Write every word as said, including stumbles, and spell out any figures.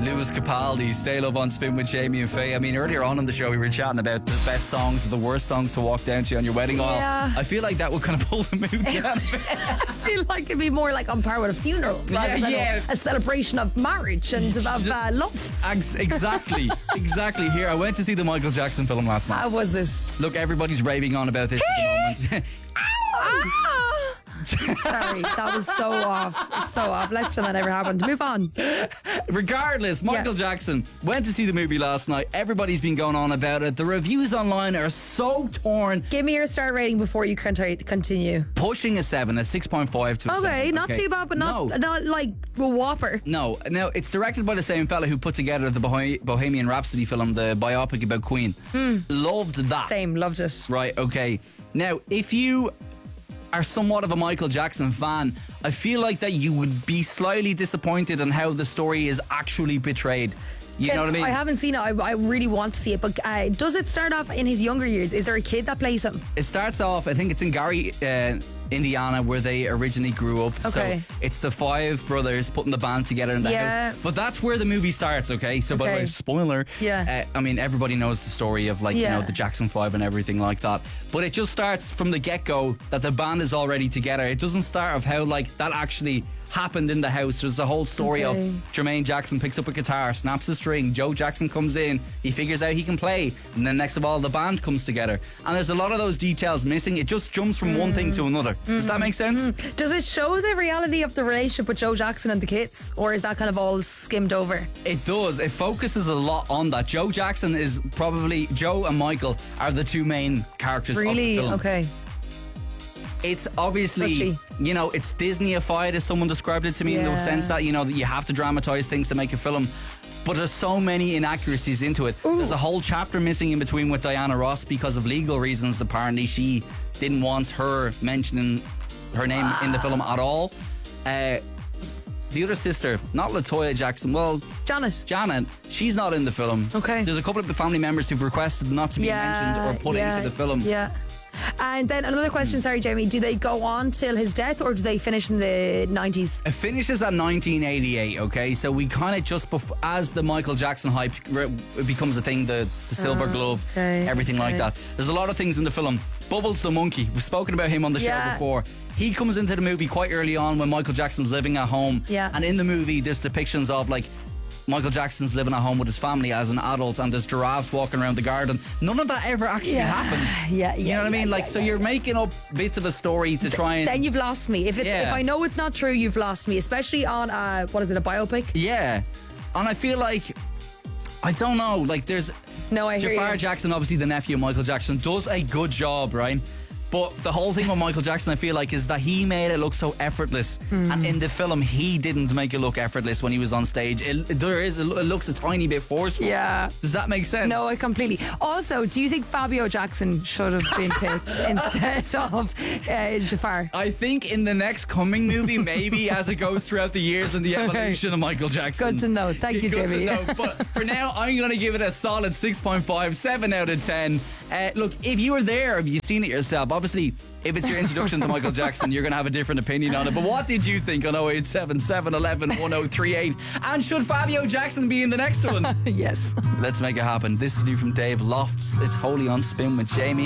Lewis Capaldi, Stay Love on Spin with Jamie and Faye. I mean, earlier on in the show, we were chatting about the best songs or the worst songs to walk down to on your wedding aisle. Yeah. I feel like that would kind of pull the mood down. I feel like it'd be more like on par with a funeral rather Yeah, than yeah. A, a celebration of marriage and of uh, love. Ex- Exactly, exactly. Here, I went to see the Michael Jackson film last night. How was it? Look, everybody's raving on about this at the moment. Ah! Sorry, that was so off. So off. Let's pretend that never happened. Move on. Regardless, Michael Yeah. Jackson went to see the movie last night. Everybody's been going on about it. The reviews online are so torn. Give me your star rating before you conti- continue. Pushing a seven, a six point five to a seven. Okay, not too bad, but not No. not like a whopper. No, now it's directed by the same fella who put together the Bohe- Bohemian Rhapsody film, the biopic about Queen. Loved that. Same, loved it. Right, okay. Now, if you are somewhat of a Michael Jackson fan, I feel like that you would be slightly disappointed in how the story is actually portrayed. You Can- know what I mean? I haven't seen it. I, I really want to see it. But uh, does it start off in his younger years? Is there a kid that plays him? It starts off, I think it's in Gary, uh, Indiana, where they originally grew up. Okay. So it's the five brothers putting the band together in the Yeah. house. But that's where the movie starts, okay? So by the Okay. way, spoiler. Yeah. Uh, I mean, everybody knows the story of like, Yeah. you know, the Jackson Five and everything like that. But it just starts from the get-go that the band is already together. It doesn't start of how like that actually happened in the house. There's a whole story Okay. of Jermaine Jackson picks up a guitar, snaps a string, Joe Jackson comes in, he figures out he can play, and then next of all the band comes together. And there's a lot of those details missing. It just jumps from one thing to another. Does that make sense? Does it show the reality of the relationship with Joe Jackson and the kids? Or is that kind of all skimmed over? It does. It focuses a lot on that. Joe Jackson is probably, Joe and Michael are the two main characters Really? of the film. Okay. It's obviously, Touchy. you know, it's Disneyified, as someone described it to me, in the Yeah. sense that, you know, that you have to dramatize things to make a film. But there's so many inaccuracies into it. Ooh. There's a whole chapter missing in between with Diana Ross because of legal reasons. Apparently, she didn't want her mentioning her name in the film at all. Uh, the other sister, not LaToya Jackson, well, Janet. Janet, she's not in the film. Okay. There's a couple of the family members who've requested not to be mentioned or put yeah, into the film. Yeah. And then another question, sorry, Jamie. Do they go on till his death or do they finish in the nineties? It finishes at nineteen eighty-eight, okay? So we kind of just, bef- as the Michael Jackson hype re- it becomes a thing, the, the silver glove, okay, everything like okay. that. There's a lot of things in the film. Bubbles the monkey, we've spoken about him on the show Yeah. before. He comes into the movie quite early on when Michael Jackson's living at home. Yeah. And in the movie, there's depictions of like Michael Jackson's living at home with his family as an adult, and there's giraffes walking around the garden. None of that ever actually Yeah. happened. Yeah, You yeah, know what I mean? yeah, Like, yeah, so yeah. you're making up bits of a story to try and. Then you've lost me. If it's Yeah. if I know it's not true, you've lost me. Especially on uh, what is it, a biopic? Yeah. And I feel like, I don't know, like there's. No, I hear Jafar you. Jackson, obviously the nephew of Michael Jackson, does a good job, right? But the whole thing with Michael Jackson, I feel like, is that he made it look so effortless. Hmm. And in the film, he didn't make it look effortless when he was on stage. It, there is, it looks a tiny bit forceful. Yeah. Does that make sense? No, I completely. Also, do you think Fabio Jackson should have been picked instead of uh, Jafar? I think in the next coming movie, maybe as it goes throughout the years and the Okay. evolution of Michael Jackson. Good to know. Thank you, Good Jimmy. to know. But for now, I'm going to give it a solid six point five, seven out of ten. Uh, look, if you were there, if you've seen it yourself, obviously, if it's your introduction to Michael Jackson, you're going to have a different opinion on it. But what did you think on oh eight seven, seven one one, one oh three eight? And should Fabio Jackson be in the next one? Yes. Let's make it happen. This is new from Dave Lofts. It's Holy on Spin with Jamie.